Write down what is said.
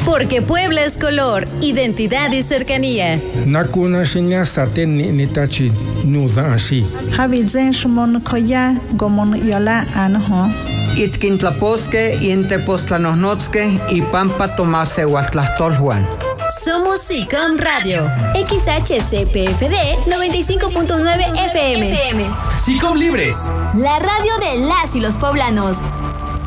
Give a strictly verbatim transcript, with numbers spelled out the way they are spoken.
Porque Puebla es color, identidad y cercanía. Nakuna shinya saten ni nitachi nuza ashi. Habizen shumon koya gomon yola anho. Itkintlaposque y Entepoztlanohnotske y Pampa Tomase Huatlastolhuan. Somos SICOM Radio. X H C P F D noventa y cinco punto nueve F M. SICOM Libres. La radio de las y los poblanos.